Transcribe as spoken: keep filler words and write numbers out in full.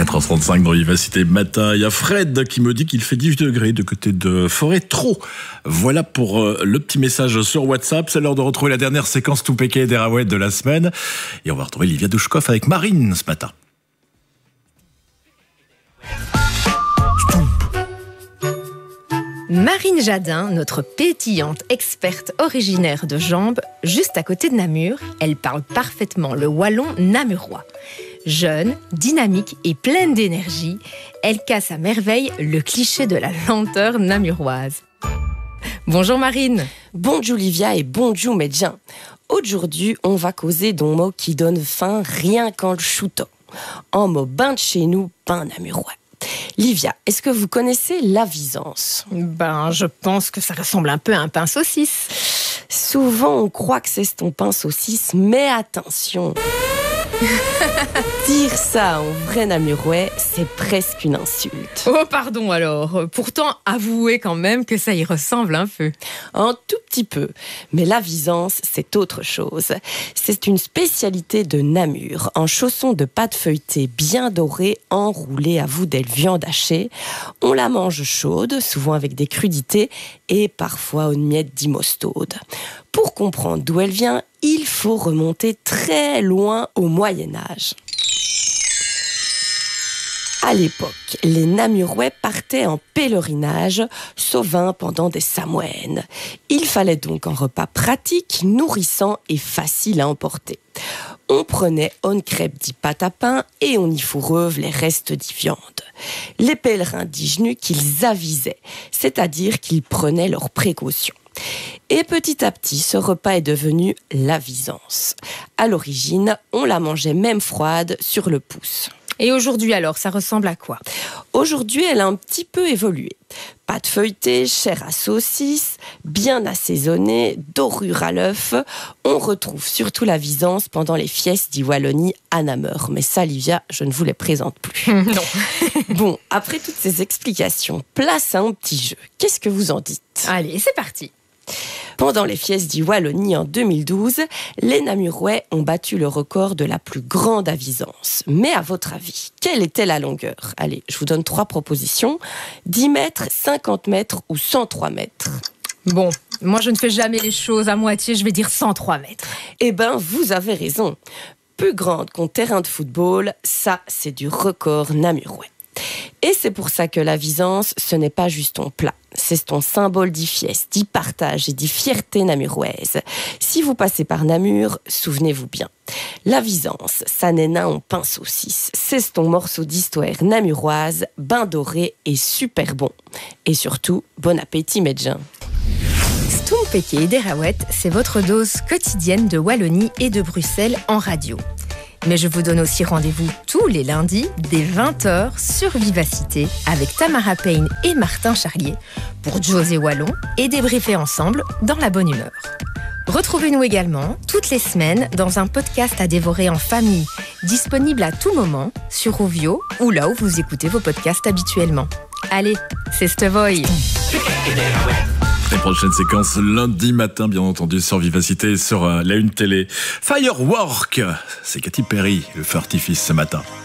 quatre heures trente-cinq dans Vivacité Matin. Il y a Fred qui me dit qu'il fait dix degrés de côté de Forêt-Trop. Voilà pour euh, le petit message sur WhatsApp. C'est l'heure de retrouver la dernière séquence tout péqué des Raouettes de la semaine. Et on va retrouver Livia Douchkov avec Marine ce matin. Marine Jadin, notre pétillante experte originaire de Jambes, juste à côté de Namur, elle parle parfaitement le wallon namurois. Jeune, dynamique et pleine d'énergie, elle casse à merveille le cliché de la lenteur namuroise. Bonjour Marine. Bonjour Livia et bonjour Medjin. Aujourd'hui, on va causer d'un mot qui donne faim rien qu'en le shootant. Un mot ben de chez nous, ben namurois. Livia, est-ce que vous connaissez l'avisance ? Ben, je pense que ça ressemble un peu à un pain saucisse. Souvent, on croit que c'est ton pain saucisse, mais attention. Dire ça en vrai namurois, c'est presque une insulte. Oh, pardon alors. Pourtant, avouez quand même que ça y ressemble un peu. Un tout petit peu. Mais l'avisance, c'est autre chose. C'est une spécialité de Namur. Un chausson de pâte feuilletée bien dorée, enroulé à vous d'elle viande hachée. On la mange chaude, souvent avec des crudités, et parfois une miette d'imostaude. Pour comprendre d'où elle vient, il faut remonter très loin au Moyen-Âge. À l'époque, les Namurois partaient en pèlerinage, sauvant pendant des samouènes. Il fallait donc un repas pratique, nourrissant et facile à emporter. On prenait une crêpe dit pâte à pain et on y fourreuve les restes d'y viande. Les pèlerins digenu qu'ils avisaient, c'est-à-dire qu'ils prenaient leurs précautions. Et petit à petit, ce repas est devenu l'avisance. À l'origine, on la mangeait même froide sur le pouce. Et aujourd'hui alors, ça ressemble à quoi ? Aujourd'hui, elle a un petit peu évolué. Pâte feuilletée, chair à saucisse, bien assaisonnée, dorure à l'œuf. On retrouve surtout l'avisance pendant les fiestes d'I Wallonie à Namur. Mais ça, Livia, je ne vous les présente plus. Non. Bon, après toutes ces explications, place à un petit jeu. Qu'est-ce que vous en dites ? Allez, c'est parti. Pendant les fiestes d'I Wallonie en deux mille douze, les Namurois ont battu le record de la plus grande avisance. Mais à votre avis, quelle était la longueur ? Allez, je vous donne trois propositions. dix mètres, cinquante mètres ou cent trois mètres ? Bon, moi je ne fais jamais les choses à moitié, je vais dire cent trois mètres. Eh ben, vous avez raison. Plus grande qu'un terrain de football, ça, c'est du record namurois. Et c'est pour ça que l'avisance, ce n'est pas juste ton plat. C'est ton symbole d'y fiesse, d'y partage et d'y fierté namuroise. Si vous passez par Namur, souvenez-vous bien. L'avisance, ça n'est pas un pain saucisse. C'est ton morceau d'histoire namuroise, ben doré et super bon. Et surtout, bon appétit, Medjin. Stompeke des Raouettes, c'est votre dose quotidienne de Wallonie et de Bruxelles en radio. Mais je vous donne aussi rendez-vous tous les lundis dès vingt heures sur Vivacité avec Tamara Payne et Martin Charlier pour José Wallon et débriefer ensemble dans la bonne humeur. Retrouvez-nous également toutes les semaines dans un podcast à dévorer en famille, disponible à tout moment sur Ovio ou là où vous écoutez vos podcasts habituellement. Allez, c'est Stevoy. Les prochaines séquences lundi matin, bien entendu, sur Vivacité et sur euh, la Une Télé. Firework, c'est Katy Perry, le feu artifice ce matin.